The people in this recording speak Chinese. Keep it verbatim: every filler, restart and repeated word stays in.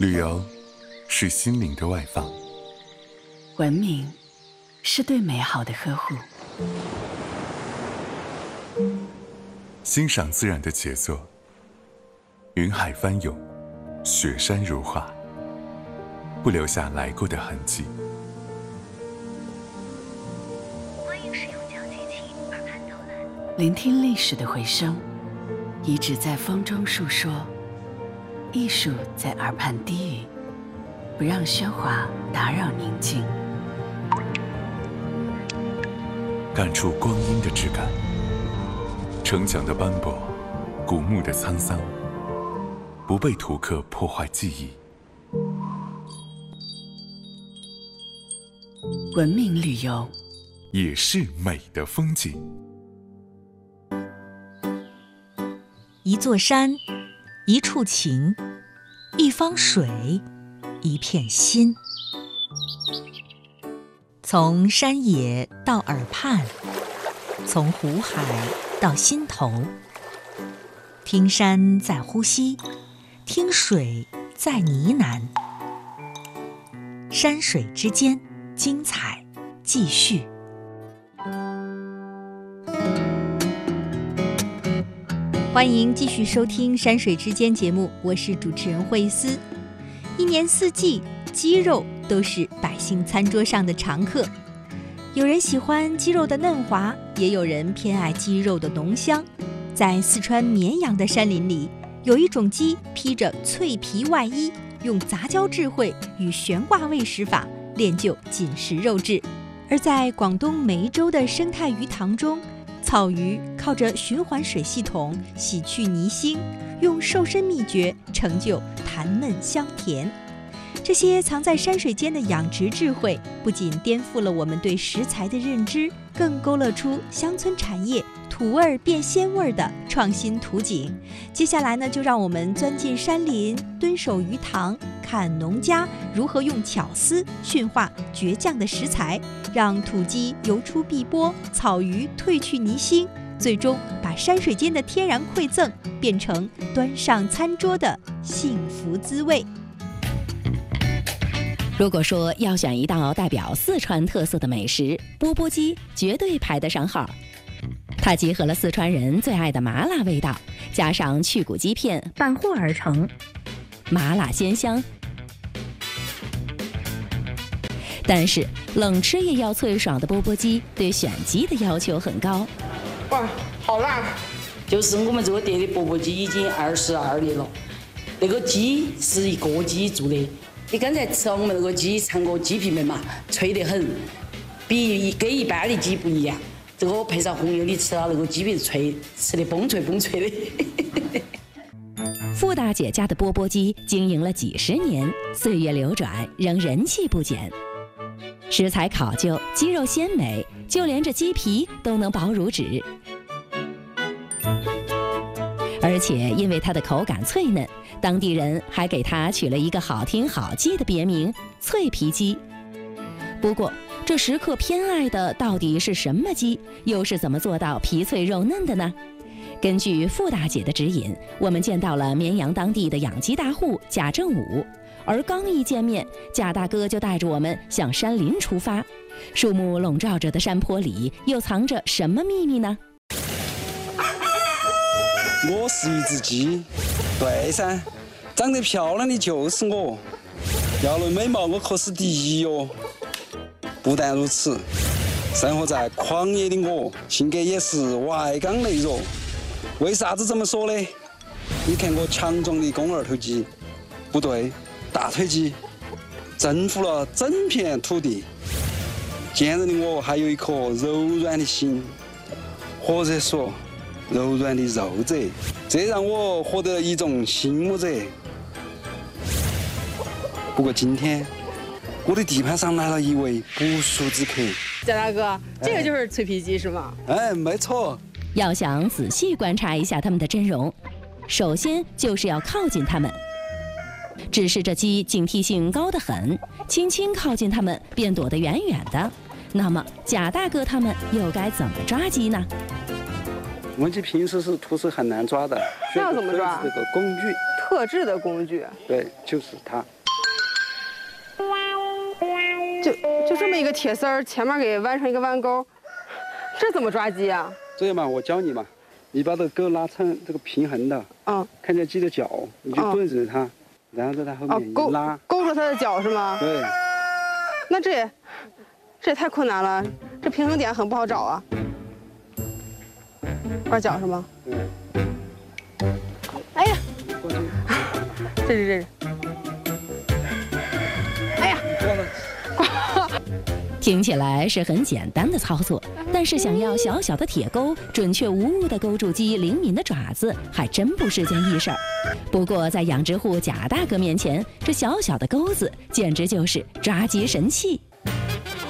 旅游是心灵的外放， 文明是对美好的呵护， 欣赏自然的杰作，云海翻涌，雪山如画，不留下来过的痕迹。 欢迎使用脚机器耳畔导览， 聆听历史的回声，遗址在风中述说，艺术在耳畔低语，不让喧哗打扰宁静。 感触光阴的质感，城墙的斑驳，古墓的沧桑，不被图刻破坏记忆。 文明旅游也是美的风景。 一座山，一处情，一方水，一片心。从山野到耳畔，从湖海到心头，听山在呼吸，听水在呢喃。山水之间，精彩继续。欢迎继续收听《山水之间》节目，我是主持人慧思。一年四季，鸡肉都是百姓餐桌上的常客。有人喜欢鸡肉的嫩滑，也有人偏爱鸡肉的浓香。在四川绵阳的山林里，有一种鸡披着脆皮外衣，用杂交智慧与悬挂喂食法练就紧实肉质。而在广东梅州的生态鱼塘中，草鱼靠着循环水系统洗去泥腥，用瘦身秘诀成就弹嫩香甜。这些藏在山水间的养殖智慧，不仅颠覆了我们对食材的认知，更勾勒出乡村产业土味变鲜味的创新图景。接下来呢，就让我们钻进山林，蹲守鱼塘，看农家如何用巧思驯化倔强的食材，让土鸡游出碧波，草鱼褪去泥腥，最终把山水间的天然馈赠变成端上餐桌的幸福滋味。 如果说要选一道代表四川特色的美食，钵钵鸡绝对排得上号。它结合了四川人最爱的麻辣味道，加上去骨鸡片拌和而成，麻辣鲜香。但是冷吃也要脆爽的钵钵鸡对选鸡的要求很高。 哇，好辣！就是我们这个店的钵钵鸡已经二十二年了，那个鸡是一个鸡做的。你刚才吃了我们那个鸡，尝过鸡皮面嘛，脆得很，比跟一般的鸡不一样。这个配上红油，你吃了那个鸡皮脆，吃得崩脆崩脆的。 傅大姐家的钵钵鸡经营了几十年，岁月流转，仍人气不减。食材考究，鸡肉鲜美，就连这鸡皮都能薄如纸。而且因为它的口感脆嫩，当地人还给它取了一个好听好记的别名——脆皮鸡。不过，这食客偏爱的到底是什么鸡？又是怎么做到皮脆肉嫩的呢？根据傅大姐的指引，我们见到了绵阳当地的养鸡大户贾正武。而刚一见面，贾大哥就带着我们向山林出发。树木笼罩着的山坡里，又藏着什么秘密呢？ 我是一只鸡，对噻，长得漂亮的就是我。要论美貌，我可是第一哟。不但如此，生活在旷野的我，性格也是外刚内弱。为啥子这么说呢？你看我强壮的肱二头肌，不对，大腿肌，征服了整片土地。坚韧的我还有一颗柔软的心，或者说柔软的肉褶，这让我获得了一种心目者。不过今天我的地盘上来了一位不速之客。 贾大哥，这个就是脆皮鸡是吗？ 哎，没错。 要想仔细观察一下它们的真容，首先就是要靠近它们。只是这鸡警惕性高得很，轻轻靠近它们便躲得远远的。那么贾大哥他们又该怎么抓鸡呢？ 我们鸡平时是徒手很难抓的， 那要怎么抓？ 这个工具特制的工具。 对，就是它。 就就这么一个铁丝儿，前面给弯成一个弯钩，这怎么抓鸡啊？ 这样嘛，我教你嘛，你把这个钩拉成这个平衡的， 嗯， 看见鸡的脚，你就对着它，然后在它后哦， 面一勾拉， 勾住它的脚是吗？ 对。 那这也这也太困难了，这平衡点很不好找啊。抓脚是吗？ 对。 哎呀， 过去。 这是这是。哎呀， 听起来是很简单的操作，但是想要小小的铁钩准确无误地勾住鸡灵敏的爪子，还真不是件易事儿。不过在养殖户贾大哥面前，这小小的钩子简直就是抓鸡神器。